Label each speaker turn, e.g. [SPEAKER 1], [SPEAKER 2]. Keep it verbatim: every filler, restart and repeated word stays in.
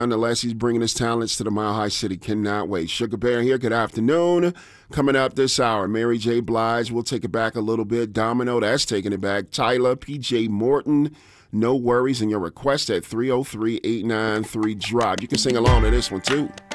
[SPEAKER 1] Nonetheless, he's bringing his talents to the Mile High City. Cannot wait. Sugar Bear here. Good afternoon. Coming up this hour, Mary J. Blige. We'll take it back a little bit. Domino, that's taking it back. Tyler, P J Morton. No worries. And your request at three oh three, eight nine three, drop. You can sing along to this one, too.